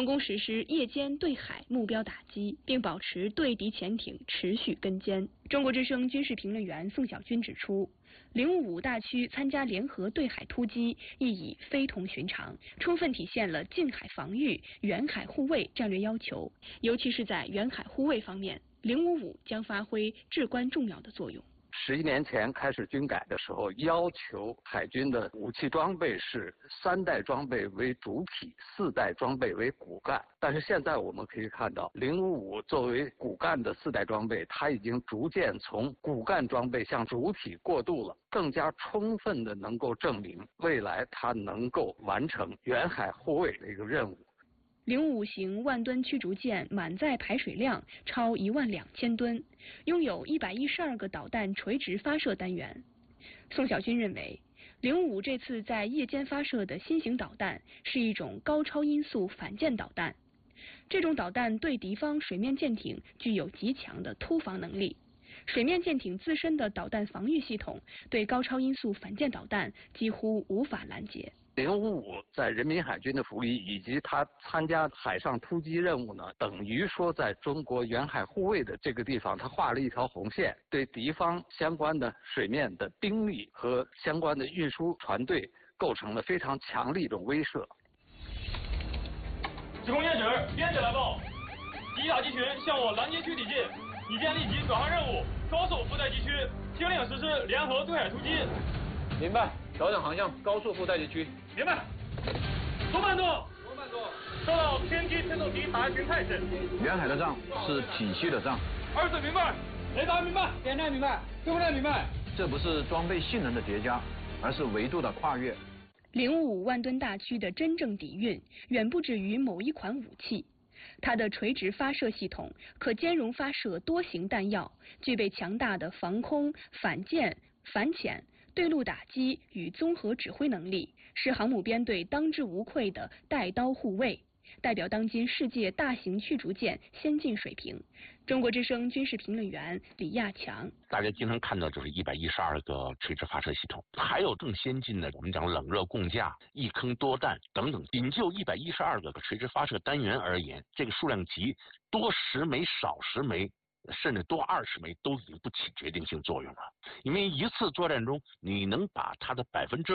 功实施夜间对海目标打击，并保持对敌潜艇持续跟监。中国之声军事评论员宋晓军指出，055大区参加联合对海突击意义非同寻常，充分体现了近海防御、远海护卫战略要求，尤其是在远海护卫方面，055将发挥至关重要的作用。 11年前开始军改的时候，要求海军的武器装备是3代装备为主体，4代装备为骨干。但是现在我们可以看到，055作为骨干的4代装备，它已经逐渐从骨干装备向主体过渡了，更加充分的能够证明未来它能够完成远海护卫的一个任务。 055型万吨驱逐舰满载排水量超12000吨，拥有112个导弹垂直发射单元。宋晓军认为，055这次在夜间发射的新型导弹是一种高超音速反舰导弹，这种导弹对敌方水面舰艇具有极强的突防能力。水面舰艇自身的导弹防御系统对高超音速反舰导弹几乎无法拦截。 055在人民海军的服役以及他参加海上突击任务呢，等于说在中国远海护卫的这个地方，他画了一条红线，对敌方相关的水面的兵力和相关的运输船队构成了非常强力的威慑。 指挥员指，编制来报，敌打击群向我拦截区抵近，已见立即转换任务，高速覆盖敌区，听令实施联合对海突击。 明白，调整航向，高速覆盖敌区。 明白。多慢动。收到，天机推动敌打击群态势。 远海的仗是体系的仗。 24明白，雷达明白， 电站明白，对不对？明白。 这不是装备性能的叠加，而是维度的跨越。 055万吨大区的真正底蕴远不止于某一款武器，它的垂直发射系统可兼容发射多型弹药，具备强大的防空、反舰、反潜、对陆打击与综合指挥能力，是航母编队当之无愧的带刀护卫，代表当今世界大型驱逐舰先进水平。中国之声军事评论员李亚强： 大家经常看到就是112个垂直发射系统，还有更先进的，我们讲冷热共架、一坑多弹等等。仅就112个垂直发射单元而言，这个数量级多10枚少10枚。甚至多20枚都已经不起决定性作用了，因为一次作战中你能把它的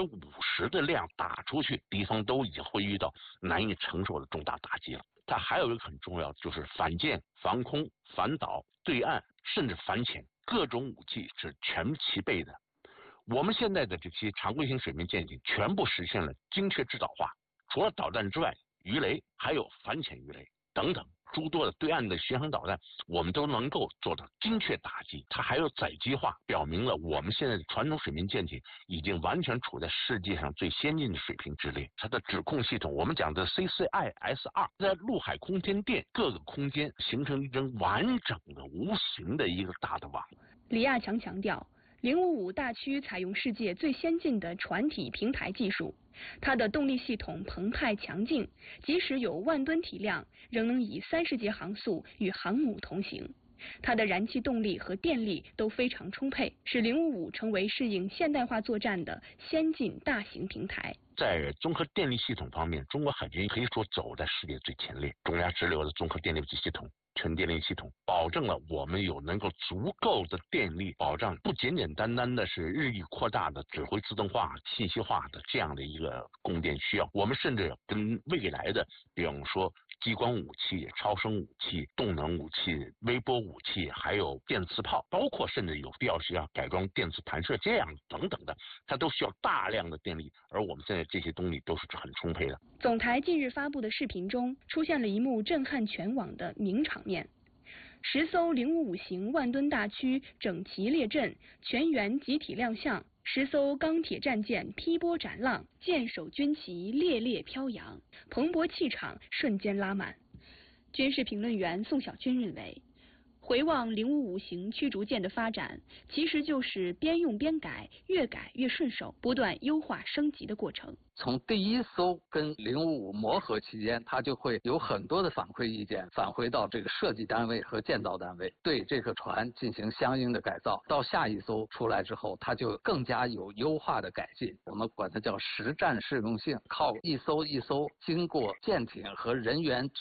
50%的量打出去，敌方都已经会遇到难以承受的重大打击了。它还有一个很重要，就是反舰、防空、反导、对岸甚至反潜，各种武器是全齐备的。我们现在的这些常规型水面舰艇全部实现了精确制导化，除了导弹之外，鱼雷还有反潜鱼雷等等诸多的对岸的巡航导弹，我们都能够做到精确打击。它还有载机化，表明了我们现在的传统水面舰艇已经完全处在世界上最先进的水平之列。它的指控系统，我们讲的 CCISR， 在陆海空天电各个空间形成一根完整的无形的一个大的网。 李亚强强调，055大区采用世界最先进的船体平台技术，它的动力系统澎湃强劲，即使有万吨体量，仍能以30节航速与航母同行。它的燃气动力和电力都非常充沛，使055成为适应现代化作战的先进大型平台。 在综合电力系统方面，中国海军可以说走在世界最前列。中亚直流的综合电力系统、全电力系统，保证了我们有能够足够的电力保障，不简简单单的是日益扩大的指挥自动化、信息化的这样的一个供电需要。我们甚至跟未来的，比方说激光武器、超声武器、动能武器、微波武器，还有电磁炮，包括甚至有必要需要改装电磁弹射这样等等的，它都需要大量的电力，而我们现在这些动力都是很充沛的。 总台近日发布的视频中，出现了一幕震撼全网的名场面：10艘055型万吨大驱整齐列阵，全员集体亮相，10艘钢铁战舰劈波斩浪，舰首军旗猎猎飘扬，蓬勃气场瞬间拉满。军事评论员宋晓军认为，回望055型驱逐舰的发展，其实就是边用边改，越改越顺手，不断优化升级的过程。 从第一艘跟055磨合期间，它就会有很多的反馈意见返回到这个设计单位和建造单位，对这个船进行相应的改造。到下一艘出来之后，它就更加有优化的改进，我们管它叫实战适用性，靠一艘一艘经过舰艇和人员